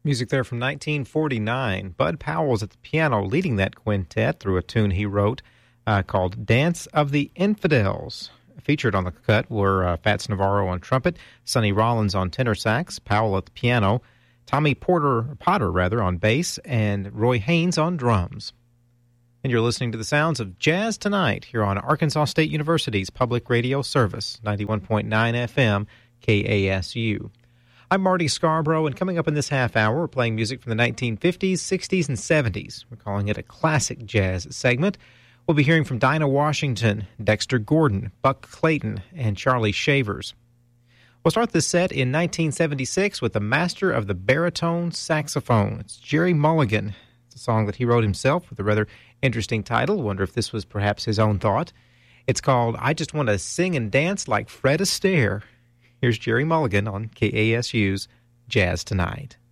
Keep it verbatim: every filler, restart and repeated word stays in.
Music there from nineteen forty-nine. Bud Powell's at the piano leading that quintet through a tune he wrote uh, called Dance of the Infidels. Featured on the cut were uh, Fats Navarro on trumpet, Sonny Rollins on tenor sax, Powell at the piano, Tommy Porter, Potter rather, on bass, and Roy Haynes on drums. And you're listening to the sounds of Jazz Tonight here on Arkansas State University's Public Radio Service, ninety-one point nine F M, K A S U. I'm Marty Scarborough, and coming up in this half hour, we're playing music from the nineteen fifties, sixties, and seventies. We're calling it a classic jazz segment. We'll be hearing from Dinah Washington, Dexter Gordon, Buck Clayton, and Charlie Shavers. We'll start this set in nineteen seventy-six with the master of the baritone saxophone. It's Jerry Mulligan. It's a song that he wrote himself with a rather interesting title. Wonder if this was perhaps his own thought. It's called I Just Want to Sing and Dance Like Fred Astaire. Here's Jerry Mulligan on K A S U's Jazz Tonight.